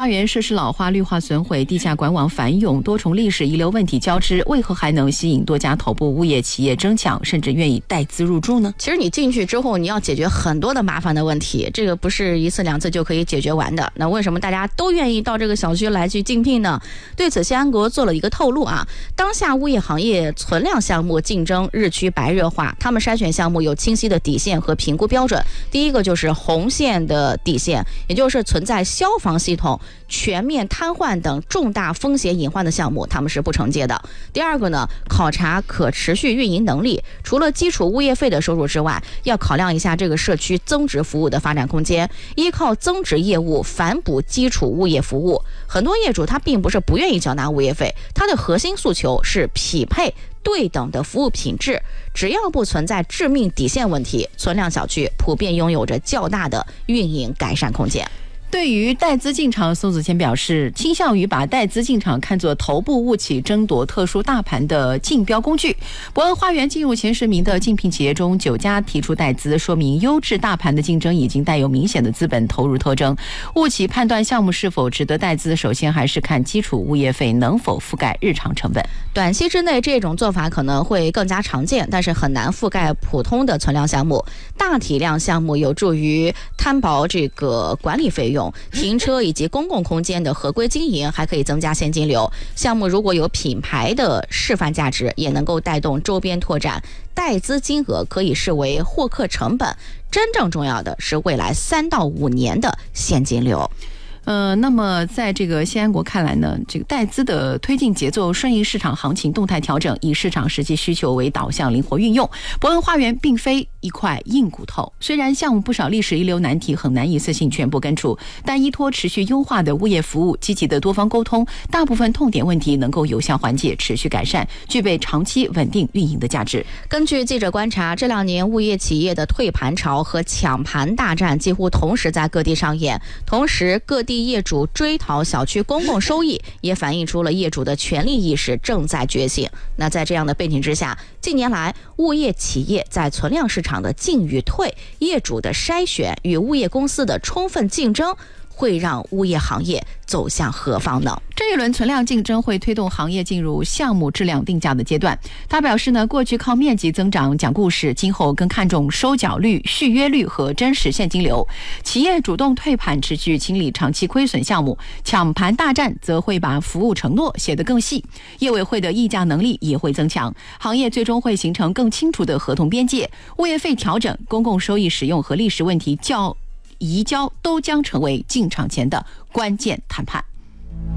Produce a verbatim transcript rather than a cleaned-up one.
园设施老化、绿化损毁、地下管网繁涌，多重历史遗留问题交织，为何还能吸引多家头部物业企业争抢，甚至愿意带资入驻呢？ 其实你进去之后，你要解决很多的麻烦的问题，这个不是一次两次就可以解决完的。那为什么大家都愿意到这个小区来去竞聘呢？对此，西安国做了一个透露啊，当下物业行业存量项目竞争日趋白热化，他们筛选项目有清晰的底线和评估标准。第一个就是红线的底线，也就是存在消防系统全面瘫痪等重大风险隐患的项目，他们是不承接的。第二个呢，考察可持续运营能力，除了基础物业费的收入之外，要考量一下这个社区增值服务的发展空间，依靠增值业务反哺基础物业服务。很多业主他并不是不愿意缴纳物业费，他的核心诉求是匹配对等的服务品质，只要不存在致命底线问题，存量小区普遍拥有着较大的运营改善空间。 对于带资进场，宋子谦表示，倾向于把带资进场看作头部物企争夺特殊大盘的竞标工具。伯恩花园进入前十名的竞聘企业中，九家提出带资，说明优质大盘的竞争已经带有明显的资本投入特征。物企判断项目是否值得带资，首先还是看基础物业费能否覆盖日常成本。 短期之内，这种做法可能会更加常见，但是很难覆盖普通的存量项目。大体量项目有助于摊薄这个管理费用、停车以及公共空间的合规经营，还可以增加现金流。项目如果有品牌的示范价值，也能够带动周边拓展。带资金额可以视为获客成本，真正重要的是未来三到五年的现金流。 呃，那么在这个西安国看来呢，这个带资的推进节奏顺应市场行情动态调整，以市场实际需求为导向灵活运用。伯恩花园并非一块硬骨头，虽然项目不少历史遗留难题很难一次性全部根除，但依托持续优化的物业服务、积极的多方沟通，大部分痛点问题能够有效缓解、持续改善，具备长期稳定运营的价值。 根据记者观察，这两年物业企业的退盘潮和抢盘大战几乎同时在各地上演，同时各地业主追讨小区公共收益，也反映出了业主的权利意识正在觉醒。那在这样的背景之下，近年来物业企业在存量市场的进与退、业主的筛选与物业公司的充分竞争，会让物业行业走向何方呢？ 这一轮存量竞争会推动行业进入项目质量定价的阶段。他表示呢，过去靠面积增长讲故事，今后更看重收缴率、续约率和真实现金流。企业主动退盘，持续清理长期亏损项目；抢盘大战则会把服务承诺写得更细，业委会的议价能力也会增强。行业最终会形成更清楚的合同边界，物业费调整、公共收益使用和历史问题较移交都将成为进场前的关键谈判。